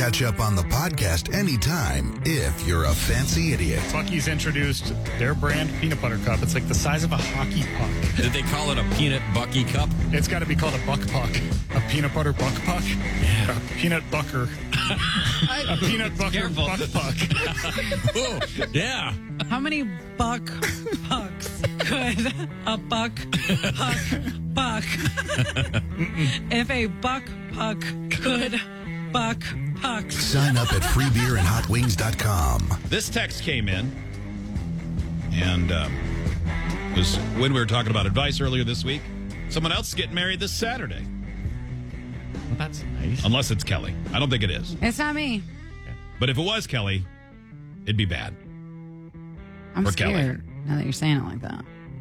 catch up on the podcast anytime if you're a fancy idiot. Buc-ee's introduced their brand peanut butter cup. It's like the size of a hockey puck. Did they call it a peanut Bucky cup? It's got to be called a buck puck. A peanut butter buck puck. Yeah. A peanut bucker. A peanut butter buck puck. Oh, yeah. How many buck pucks could a buck puck buck? If a buck puck could buck pucks. Sign up at freebeerandhotwings.com. This text came in, and it was when we were talking about advice earlier this week. Someone else is getting married this Saturday. Well, that's nice. Unless it's Kelly. I don't think it is. It's not me. But if it was Kelly, it'd be bad. I'm Or scared Kelly. now that you're saying it like that.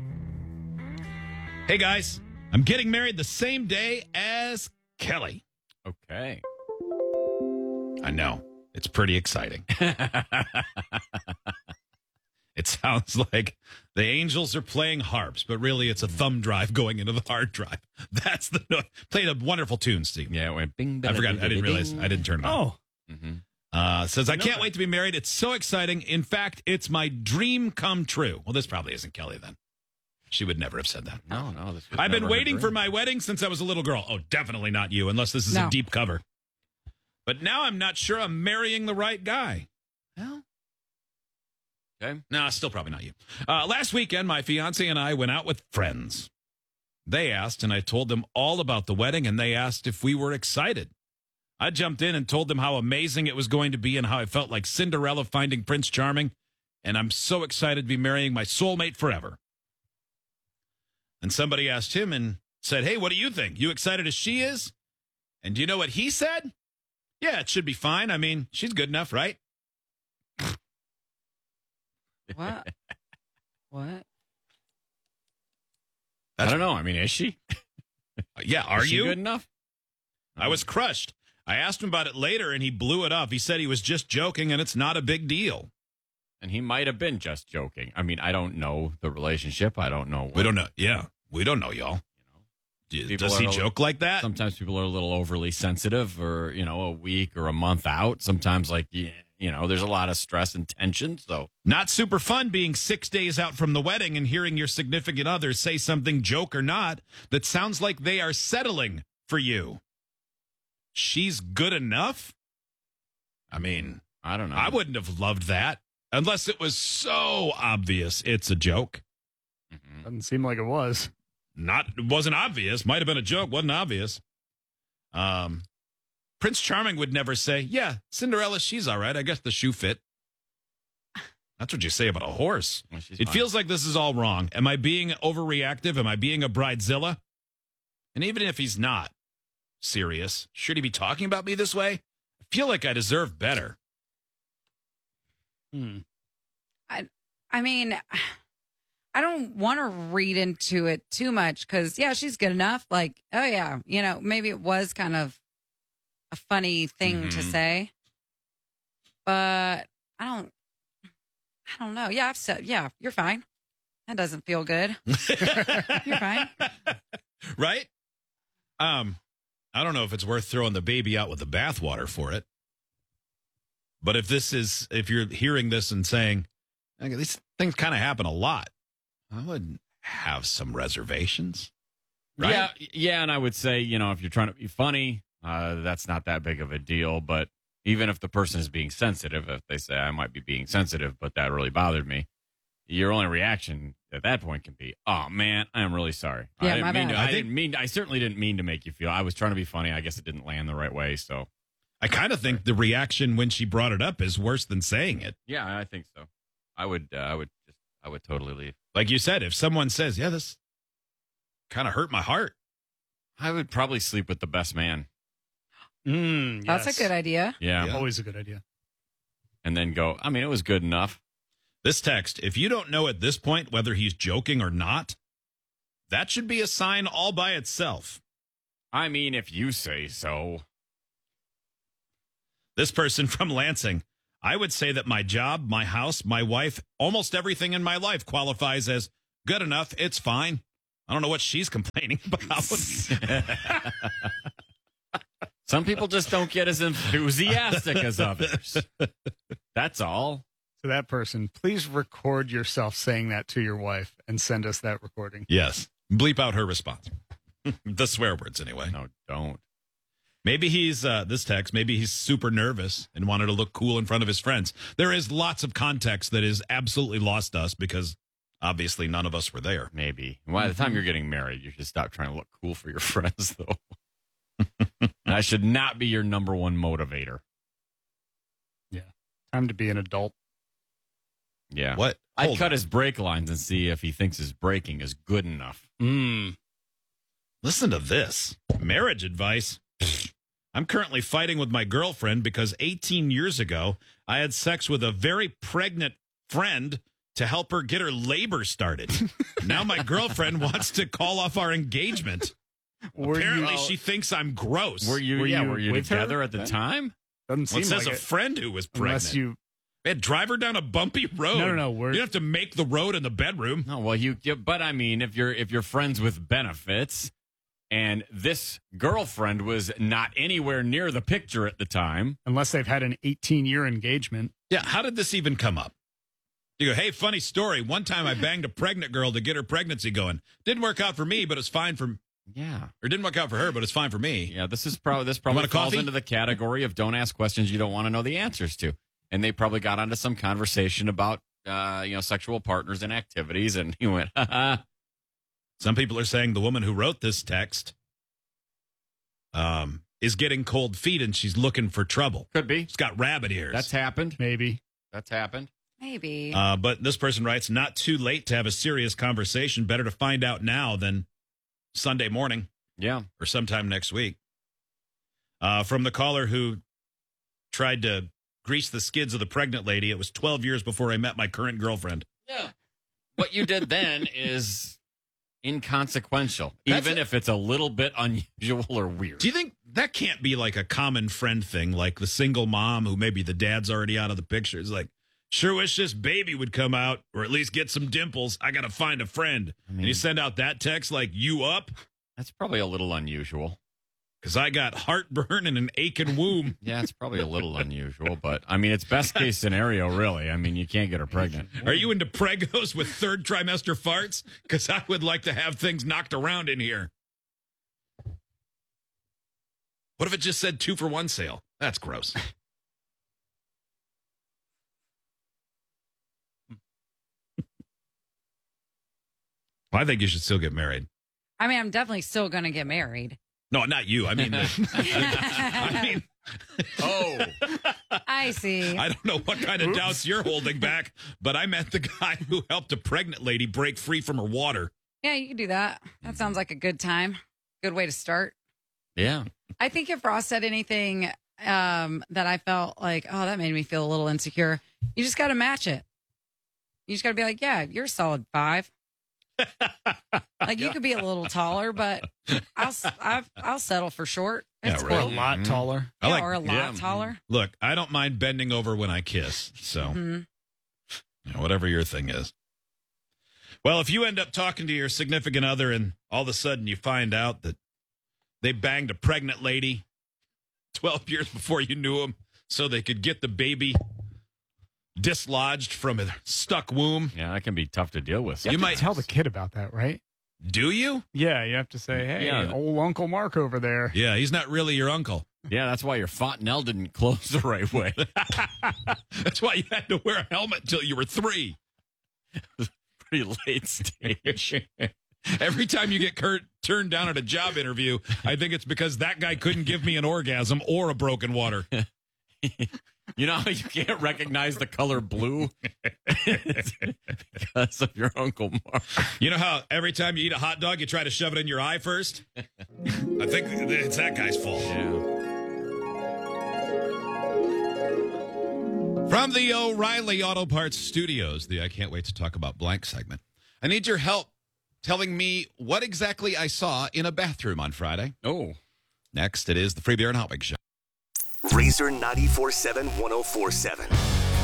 Hey, guys, I'm getting married the same day as Kelly. Okay. I know. It's pretty exciting. It sounds like the angels are playing harps, but really it's a thumb drive going into the hard drive. That's the note. Played a wonderful tune, Steve. Yeah, it went bing. I forgot. I didn't realize. I didn't turn it on. Oh. Says, I can't wait to be married. It's so exciting. In fact, it's my dream come true. Well, this probably isn't Kelly then. She would never have said that. No. This was I've been never her waiting dream. for my wedding since I was a little girl. Oh, definitely not you, unless this is a No. deep cover. But now I'm not sure I'm marrying the right guy. Well, Okay. no, still probably not you. Last weekend, my fiance and I went out with friends. They asked, and I told them all about the wedding, and they asked if we were excited. I jumped in and told them how amazing it was going to be and how I felt like Cinderella finding Prince Charming, and I'm so excited to be marrying my soulmate forever. And somebody asked him and said, hey, what do you think? You excited as she is? And do you know what he said? Yeah, it should be fine. I mean, she's good enough, right? What? What? I don't know. I mean, is she? Yeah, are Is she you? good enough? I was crushed. I asked him about it later, and he blew it off. He said he was just joking, and it's not a big deal. And he might have been just joking. I mean, I don't know the relationship. I don't know. We don't know. Yeah, we don't know, y'all. People Does he are- joke like that? Sometimes people are a little overly sensitive, or a week or a month out. Sometimes, there's a lot of stress and tension. So Not super fun being 6 days out from the wedding and hearing your significant other say something, joke or not, that sounds like they are settling for you. She's good enough? I mean, I don't know. I wouldn't have loved that unless it was so obvious it's a joke. Doesn't seem like it was. It wasn't obvious. Might have been a joke. Wasn't obvious. Prince Charming would never say, yeah, Cinderella, she's all right. I guess the shoe fit. That's what you say about a horse. Well, she's It fine. feels like this is all wrong. Am I being overreactive? Am I being a bridezilla? And even if he's not serious, should he be talking about me this way? I feel like I deserve better. I mean, I don't want to read into it too much because, yeah, she's good enough. Like, oh, yeah, maybe it was kind of a funny thing to say. But I don't know. Yeah, I've said, yeah, you're fine. That doesn't feel good. You're fine. Right? I don't know if it's worth throwing the baby out with the bathwater for it. But if you're hearing this and saying, okay, these things kind of happen a lot, I would have some reservations. Right? Yeah, and I would say, if you're trying to be funny, that's not that big of a deal. But even if the person is being sensitive, if they say I might be being sensitive, but that really bothered me, your only reaction at that point can be, "Oh man, I am really sorry. Yeah, I my didn't mean bad." to. I certainly didn't mean to make you feel. I was trying to be funny. I guess it didn't land the right way. So I kind of think the reaction when she brought it up is worse than saying it. yeah, I think so. I would totally leave. Like you said, if someone says, yeah, this kind of hurt my heart. I would probably sleep with the best man. That's a good idea. Yeah. Yeah. Always a good idea. And then go, I mean, it was good enough. This text, if you don't know at this point whether he's joking or not, that should be a sign all by itself. I mean, if you say so. This person from Lansing, I would say that my job, my house, my wife, almost everything in my life qualifies as good enough. It's fine. I don't know what she's complaining about. Some people just don't get as enthusiastic as others. That's all. To that person, please record yourself saying that to your wife and send us that recording. Yes. Bleep out her response. The swear words, anyway. No, don't. Maybe he's, this text, maybe he's super nervous and wanted to look cool in front of his friends. There is lots of context that is absolutely lost to us because obviously none of us were there. Maybe. By the time you're getting married, you should stop trying to look cool for your friends, though. That should not be your number one motivator. Yeah. Time to be an adult. Yeah. What? I'd Hold cut on. his brake lines and see if he thinks his braking is good enough. Listen to this. Marriage advice. I'm currently fighting with my girlfriend because 18 years ago, I had sex with a very pregnant friend to help her get her labor started. Now my girlfriend wants to call off our engagement. Apparently, she thinks I'm gross. Were you with her together at the then? time? Doesn't Well, it seem says like a it. friend who was pregnant. Unless you. Man, drive her down a bumpy road. No. You don't have to make the road in the bedroom. No, well, but I mean, if you're friends with benefits, and this girlfriend was not anywhere near the picture at the time. Unless they've had an 18-year engagement. Yeah, how did this even come up? You go, hey, funny story. One time I banged a pregnant girl to get her pregnancy going. Didn't work out for me, but it's fine for. Yeah, Or didn't work out for her, but it's fine for me. yeah. This probably want a falls coffee? into the category of don't ask questions you don't want to know the answers to. And they probably got onto some conversation about sexual partners and activities, and he went, Some people are saying the woman who wrote this text is getting cold feet and she's looking for trouble. could be. She's got rabbit ears. That's happened. Maybe. That's happened. Maybe. But this person writes, not too late to have a serious conversation. Better to find out now than Sunday morning Yeah. or sometime next week. From the caller who tried to grease the skids of the pregnant lady, it was 12 years before I met my current girlfriend. Yeah. What you did then is inconsequential, That's even it. if it's a little bit unusual or weird. Do you think that can't be like a common friend thing, like the single mom who maybe the dad's already out of the picture? It's like, sure wish this baby would come out or at least get some dimples. I got to find a friend. And you send out that text like, you up? That's probably a little unusual. Because I got heartburn and an aching womb. Yeah, it's probably a little unusual, but I mean, it's best case scenario, really. I mean, you can't get her pregnant. Are you into pregos with third trimester farts? Because I would like to have things knocked around in here. What if it just said 2-for-1 sale? That's gross. Well, I think you should still get married. I mean, I'm definitely still going to get married. No, not you. I mean, I mean, Oh, I see. I don't know what kind of doubts you're holding back, but I meant the guy who helped a pregnant lady break free from her water. Yeah, you can do that. That sounds like a good time. Good way to start. yeah. I think if Ross said anything that I felt like, oh, that made me feel a little insecure, you just got to match it. You just got to be like, yeah, you're a solid 5. Like you could be a little taller, but I'll settle for short. It's Yeah, Or right. a lot taller. I like- or a lot yeah. taller. Look, I don't mind bending over when I kiss, so Mhm. whatever your thing is. Well, if you end up talking to your significant other and all of a sudden you find out that they banged a pregnant lady 12 years before you knew them so they could get the baby dislodged from a stuck womb, Yeah, that can be tough to deal with. You might might- tell the kid about that, right? do you? Yeah, you have to say, hey, Yeah. old Uncle Mark over there. Yeah, he's not really your uncle. Yeah, that's why your fontanelle didn't close the right way. That's why you had to wear a helmet until you were 3. Pretty late stage. Every time you get turned down at a job interview, I think it's because that guy couldn't give me an orgasm or a broken water. You know how you can't recognize the color blue? Because of your Uncle Mark. You know how every time you eat a hot dog, you try to shove it in your eye first? I think it's that guy's fault. Yeah. From the O'Reilly Auto Parts Studios, the I Can't Wait to Talk About Blank segment, I need your help telling me what exactly I saw in a bathroom on Friday. Oh. Next, it is the Free Beer and Hot Wings Show. Razor 94.7 104.7.